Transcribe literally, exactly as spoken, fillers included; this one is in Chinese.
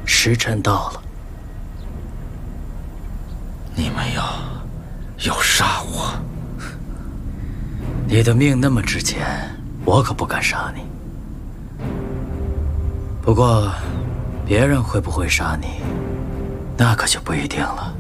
时辰到了。 你们要要杀我？ 你的命那么值钱，我可不敢杀你。不过，别人会不会杀你，那可就不一定了。